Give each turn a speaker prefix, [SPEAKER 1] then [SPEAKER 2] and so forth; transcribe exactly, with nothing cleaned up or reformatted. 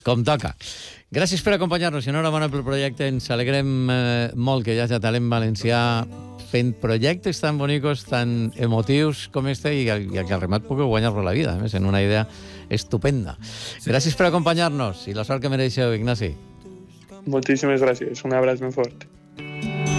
[SPEAKER 1] Com toca. Gràcies per acompanyar-nos i enhorabona pel projecte. Ens alegrem eh, molt que hi hagi talent valencià fent projectes tan bonicos, tan emotius com este i, i que al remat pugueu guanyar-vos la vida, a més, en una idea estupenda. Gràcies per acompanyar-nos i la sort que mereixeu, Ignasi.
[SPEAKER 2] Moltíssimes gràcies. Un abraç ben fort.